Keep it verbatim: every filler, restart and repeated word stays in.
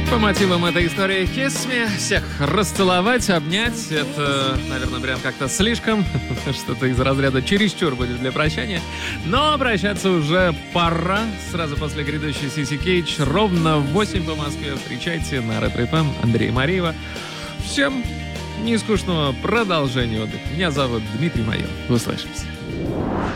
По мотивам этой истории Kiss Me всех расцеловать, обнять. Это, наверное, прям как-то слишком. Что-то из разряда чересчур будет для прощания. Но прощаться уже пора. Сразу после грядущей си си Cage ровно в восемь по Москве. Встречайте на Ретро эф эм Андрея Мариева. Всем нескучного продолжения отдыха. Меня зовут Дмитрий Майор. Услышимся.